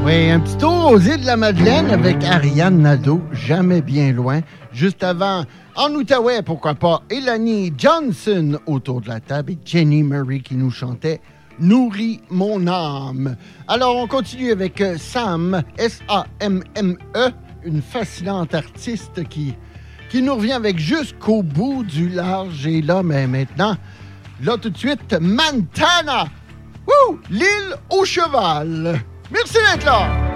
Oui, un petit tour aux îles de la Madeleine avec Ariane Nadeau, jamais bien loin. Juste avant, en Outaouais, pourquoi pas, Elanie Johnson autour de la table et Jenny Murray qui nous chantait « Nourris mon âme ». Alors, on continue avec Sam, S-A-M-M-E, une fascinante artiste qui nous revient avec Jusqu'au bout du large. Et là, mais maintenant, là tout de suite, Montana, l'île au cheval. Merci d'être là.